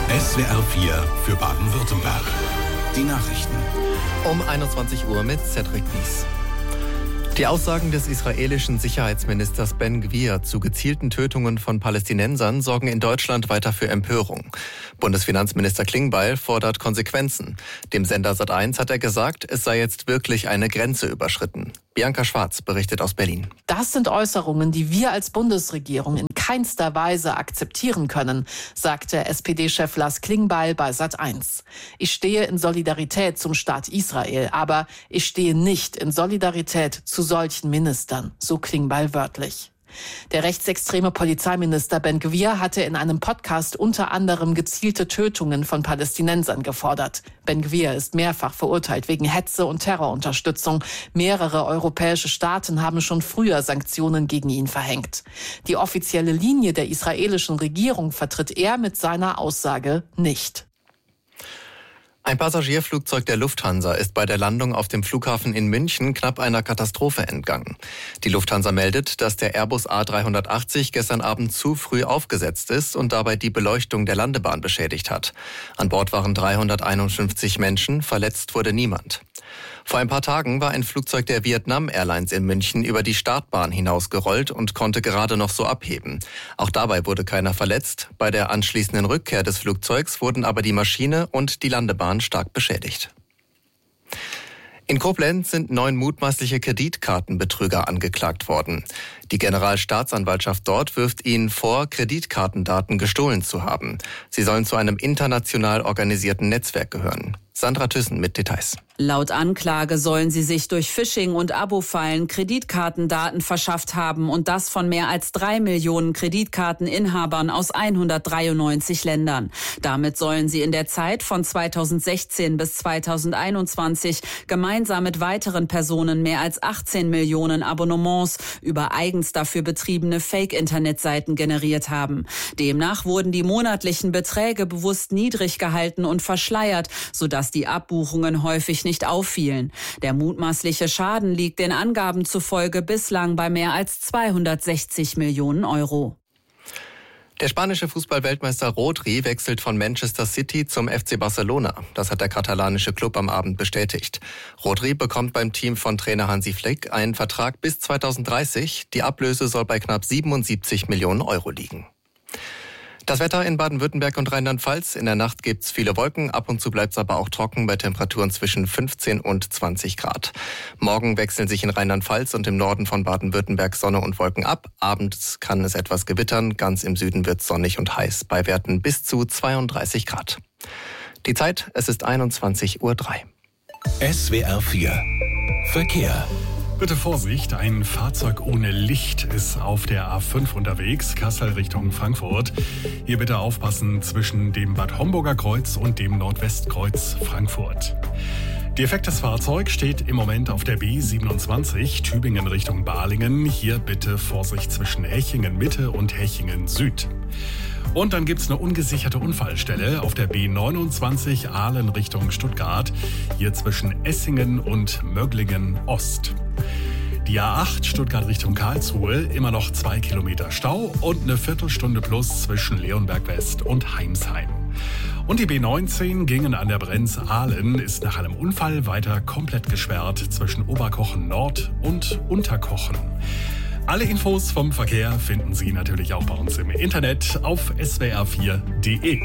SWR 4 für Baden-Württemberg. Die Nachrichten. Um 21 Uhr mit Cedric Wies. Die Aussagen des israelischen Sicherheitsministers Ben Gvir zu gezielten Tötungen von Palästinensern sorgen in Deutschland weiter für Empörung. Bundesfinanzminister Klingbeil fordert Konsequenzen. Dem Sender Sat.1 hat er gesagt, es sei jetzt wirklich eine Grenze überschritten. Bianca Schwarz berichtet aus Berlin. Das sind Äußerungen, die wir als Bundesregierung in keinster Weise akzeptieren können, sagte SPD-Chef Lars Klingbeil bei Sat.1. Ich stehe in Solidarität zum Staat Israel, aber ich stehe nicht in Solidarität zu solchen Ministern, so Klingbeil wörtlich. Der rechtsextreme Polizeiminister Ben Gvir hatte in einem Podcast unter anderem gezielte Tötungen von Palästinensern gefordert. Ben Gvir ist mehrfach verurteilt wegen Hetze und Terrorunterstützung. Mehrere europäische Staaten haben schon früher Sanktionen gegen ihn verhängt. Die offizielle Linie der israelischen Regierung vertritt er mit seiner Aussage nicht. Ein Passagierflugzeug der Lufthansa ist bei der Landung auf dem Flughafen in München knapp einer Katastrophe entgangen. Die Lufthansa meldet, dass der Airbus A380 gestern Abend zu früh aufgesetzt ist und dabei die Beleuchtung der Landebahn beschädigt hat. An Bord waren 351 Menschen, verletzt wurde niemand. Vor ein paar Tagen war ein Flugzeug der Vietnam Airlines in München über die Startbahn hinausgerollt und konnte gerade noch so abheben. Auch dabei wurde keiner verletzt. Bei der anschließenden Rückkehr des Flugzeugs wurden aber die Maschine und die Landebahn stark beschädigt. In Koblenz sind 9 mutmaßliche Kreditkartenbetrüger angeklagt worden. Die Generalstaatsanwaltschaft dort wirft ihnen vor, Kreditkartendaten gestohlen zu haben. Sie sollen zu einem international organisierten Netzwerk gehören. Sandra Thyssen mit Details. Laut Anklage sollen sie sich durch Phishing und Abo-Fallen Kreditkartendaten verschafft haben und das von mehr als 3 Millionen Kreditkarteninhabern aus 193 Ländern. Damit sollen sie in der Zeit von 2016 bis 2021 gemeinsam mit weiteren Personen mehr als 18 Millionen Abonnements über eigens dafür betriebene Fake-Internetseiten generiert haben. Demnach wurden die monatlichen Beträge bewusst niedrig gehalten und verschleiert, sodass die Abbuchungen häufig nicht auffielen. Der mutmaßliche Schaden liegt den Angaben zufolge bislang bei mehr als 260 Millionen Euro. Der spanische Fußballweltmeister Rodri wechselt von Manchester City zum FC Barcelona. Das hat der katalanische Club am Abend bestätigt. Rodri bekommt beim Team von Trainer Hansi Flick einen Vertrag bis 2030. Die Ablöse soll bei knapp 77 Millionen Euro liegen. Das Wetter in Baden-Württemberg und Rheinland-Pfalz. In der Nacht gibt's viele Wolken, ab und zu bleibt's aber auch trocken bei Temperaturen zwischen 15 und 20 Grad. Morgen wechseln sich in Rheinland-Pfalz und im Norden von Baden-Württemberg Sonne und Wolken ab. Abends kann es etwas gewittern, ganz im Süden wird's sonnig und heiß, bei Werten bis zu 32 Grad. Die Zeit, es ist 21:03 Uhr. SWR 4 Verkehr. Bitte Vorsicht, ein Fahrzeug ohne Licht ist auf der A5 unterwegs, Kassel Richtung Frankfurt. Hier bitte aufpassen zwischen dem Bad Homburger Kreuz und dem Nordwestkreuz Frankfurt. Defektes Fahrzeug steht im Moment auf der B27 Tübingen Richtung Balingen. Hier bitte Vorsicht zwischen Hechingen Mitte und Hechingen Süd. Und dann gibt's eine ungesicherte Unfallstelle auf der B29 Aalen Richtung Stuttgart. Hier zwischen Essingen und Möglingen Ost. Die A8 Stuttgart Richtung Karlsruhe, immer noch 2 Kilometer Stau und eine Viertelstunde plus zwischen Leonberg West und Heimsheim. Und die B19 Gingen an der Brenz Aalen ist nach einem Unfall weiter komplett gesperrt zwischen Oberkochen Nord und Unterkochen. Alle Infos vom Verkehr finden Sie natürlich auch bei uns im Internet auf swr4.de.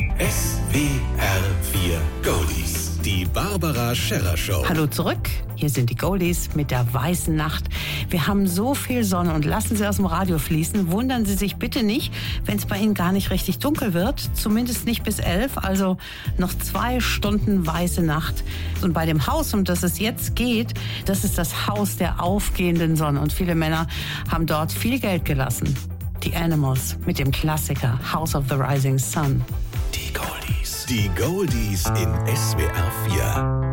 SWR 4 Goldies. Die Barbara Scherrer Show. Hallo zurück, hier sind die Goldies mit der weißen Nacht. Wir haben so viel Sonne und lassen Sie aus dem Radio fließen. Wundern Sie sich bitte nicht, wenn es bei Ihnen gar nicht richtig dunkel wird. Zumindest nicht bis 11, also noch 2 Stunden weiße Nacht. Und bei dem Haus, um das es jetzt geht, das ist das Haus der aufgehenden Sonne. Und viele Männer haben dort viel Geld gelassen. Die Animals mit dem Klassiker House of the Rising Sun. Die Goldies. Die Goldies in SWR 4.